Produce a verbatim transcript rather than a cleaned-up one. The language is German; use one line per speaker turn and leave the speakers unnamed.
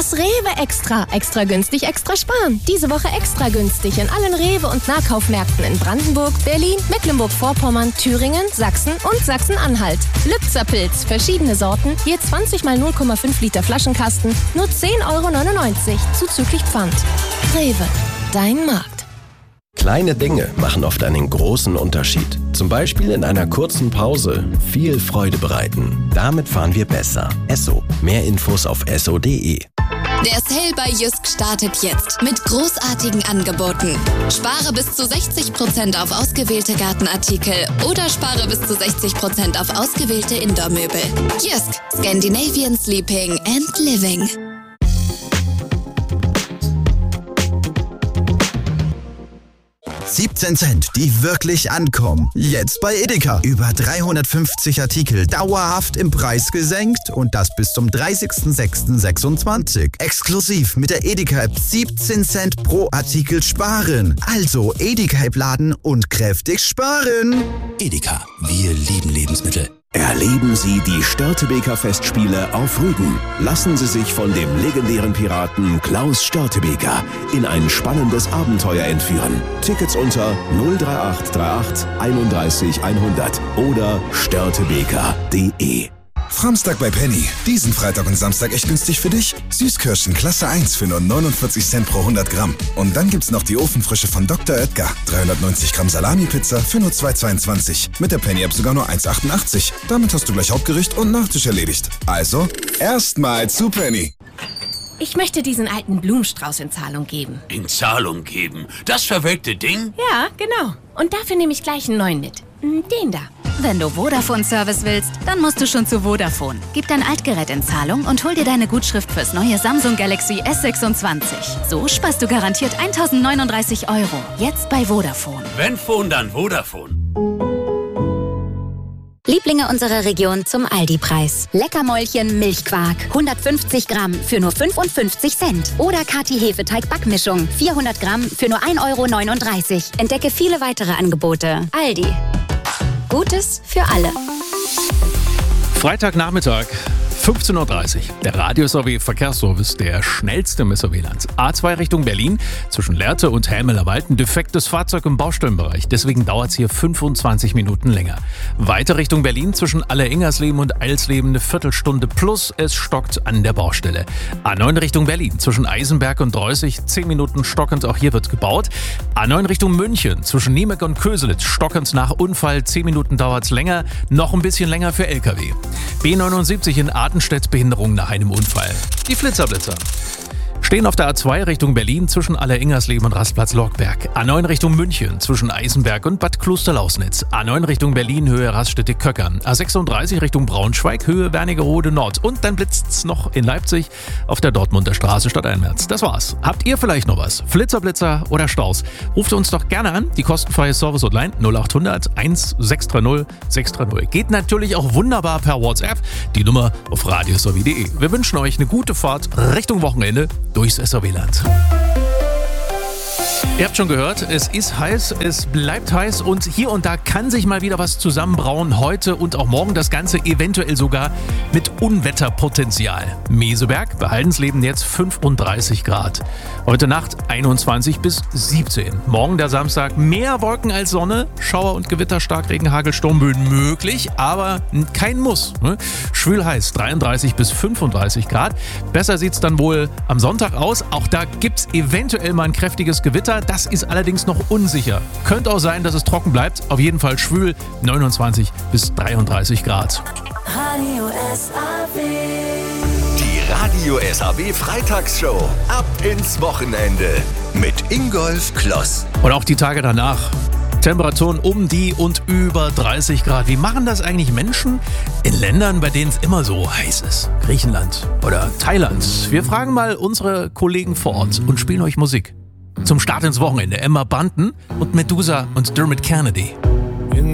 Das Rewe Extra. Extra günstig, extra sparen. Diese Woche extra günstig in allen Rewe- und Nahkaufmärkten in Brandenburg, Berlin, Mecklenburg-Vorpommern, Thüringen, Sachsen und Sachsen-Anhalt. Lübzer-Pilz, verschiedene Sorten, je zwanzig mal null Komma fünf Liter Flaschenkasten, nur zehn Euro neunundneunzig, zuzüglich Pfand. Rewe, dein Markt.
Kleine Dinge machen oft einen großen Unterschied. Zum Beispiel in einer kurzen Pause viel Freude bereiten. Damit fahren wir besser. Esso. Mehr Infos auf esso punkt de.
Der Sale bei Jysk startet jetzt mit großartigen Angeboten. Spare bis zu sechzig Prozent auf ausgewählte Gartenartikel oder spare bis zu sechzig Prozent auf ausgewählte Indoor-Möbel. Jysk. Scandinavian Sleeping and Living.
siebzehn Cent, die wirklich ankommen. Jetzt bei Edeka. Über dreihundertfünfzig Artikel dauerhaft im Preis gesenkt und das bis zum dreißigsten sechsten sechsundzwanzig. Exklusiv mit der Edeka-App siebzehn Cent pro Artikel sparen. Also Edeka-App laden und kräftig sparen.
Edeka, wir lieben Lebensmittel.
Erleben Sie die Störtebeker Festspiele auf Rügen. Lassen Sie sich von dem legendären Piraten Klaus Störtebeker in ein spannendes Abenteuer entführen. Tickets unter null drei acht drei acht einunddreißig hundert oder störtebeker punkt de.
Samstag bei Penny. Diesen Freitag und Samstag echt günstig für dich. Süßkirschen Klasse eins für nur neunundvierzig Cent pro hundert Gramm. Und dann gibt's noch die Ofenfrische von Doktor Oetker. dreihundertneunzig Gramm Salami-Pizza für nur zwei Euro zweiundzwanzig. Mit der Penny-App sogar nur eins Euro achtundachtzig. Damit hast du gleich Hauptgericht und Nachtisch erledigt. Also, erstmal zu Penny.
Ich möchte diesen alten Blumenstrauß in Zahlung geben.
In Zahlung geben? Das verwelkte Ding?
Ja, genau. Und dafür nehme ich gleich einen neuen mit. Den da.
Wenn du Vodafone-Service willst, dann musst du schon zu Vodafone. Gib dein Altgerät in Zahlung und hol dir deine Gutschrift fürs neue Samsung Galaxy S sechsundzwanzig. So sparst du garantiert eintausendneununddreißig Euro. Jetzt bei Vodafone.
Wenn Phone, dann Vodafone.
Lieblinge unserer Region zum Aldi-Preis. Leckermäulchen Milchquark, hundertfünfzig Gramm für nur fünfundfünfzig Cent. Oder Kati Hefeteig-Backmischung, vierhundert Gramm für nur ein Euro neununddreißig. Entdecke viele weitere Angebote. Aldi. Gutes für alle.
Freitagnachmittag, fünfzehn Uhr dreißig. Der Radio-S A W-Verkehrsservice, der schnellste im S A W-Land. A zwei Richtung Berlin, zwischen Lehrte und Helmelerwald, ein defektes Fahrzeug im Baustellenbereich. Deswegen dauert es hier fünfundzwanzig Minuten länger. Weiter Richtung Berlin, zwischen Aller-Ingersleben und Eilsleben, eine Viertelstunde plus. Es stockt an der Baustelle. A neun Richtung Berlin, zwischen Eisenberg und Dreußig, zehn Minuten stockend. Auch hier wird gebaut. A neun Richtung München, zwischen Niemek und Köselitz, stockend nach Unfall. zehn Minuten dauert es länger. Noch ein bisschen länger für L K W. B neunundsiebzig in Artenstedt, Behinderung nach einem Unfall. Die Flitzerblitzer stehen auf der A zwei Richtung Berlin zwischen Aller-Ingersleben und Rastplatz Lorkberg. A neun Richtung München zwischen Eisenberg und Bad Klosterlausnitz. A neun Richtung Berlin Höhe Raststätte-Köckern. A sechsunddreißig Richtung Braunschweig Höhe Wernigerode Nord. Und dann blitzt's noch in Leipzig auf der Dortmunder Straße stadteinwärts. Das war's. Habt ihr vielleicht noch was? Flitzerblitzer oder Staus? Ruft uns doch gerne an. Die kostenfreie Service-Hotline null acht hundert eins sechs drei null sechs drei null. Geht natürlich auch wunderbar per WhatsApp. Die Nummer auf radios punkt de. Wir wünschen euch eine gute Fahrt Richtung Wochenende durchs S A W-Land. Ihr habt schon gehört, es ist heiß, es bleibt heiß und hier und da kann sich mal wieder was zusammenbrauen. Heute und auch morgen das Ganze eventuell sogar mit Unwetterpotenzial. Meseberg, bei Haldensleben jetzt fünfunddreißig Grad. Heute Nacht einundzwanzig bis siebzehn. Morgen der Samstag mehr Wolken als Sonne. Schauer und Gewitter, Starkregen, Hagel, Sturmböen möglich, aber kein Muss. Ne? Schwül heiß, dreiunddreißig bis fünfunddreißig Grad. Besser sieht es dann wohl am Sonntag aus. Auch da gibt es eventuell mal ein kräftiges Gewitter. Das ist allerdings noch unsicher. Könnte auch sein, dass es trocken bleibt. Auf jeden Fall schwül, neunundzwanzig bis dreiunddreißig Grad.
Radio S A W.
Die Radio S A W Freitagsshow. Ab ins Wochenende mit Ingolf Kloss.
Und auch die Tage danach. Temperaturen um die und über dreißig Grad. Wie machen das eigentlich Menschen in Ländern, bei denen es immer so heiß ist? Griechenland oder Thailand. Wir fragen mal unsere Kollegen vor Ort und spielen euch Musik. Zum Start ins Wochenende Emma Bunton und Medusa und Dermot Kennedy.